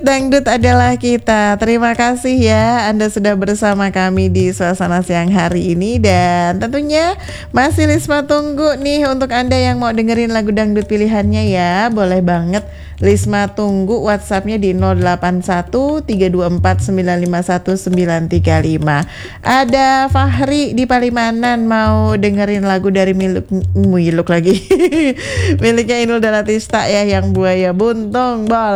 Dangdut adalah kita. Terima kasih ya Anda sudah bersama kami di suasana siang hari ini. Dan tentunya masih Lisma tunggu nih untuk Anda yang mau dengerin lagu dangdut pilihannya ya. Boleh banget Lisma tunggu WhatsAppnya di 081 324 951 935. Ada Fahri di Palimanan mau dengerin lagu dari Miluk lagi. Miliknya Inul Daratista ya, yang Buaya Buntung. Boleh.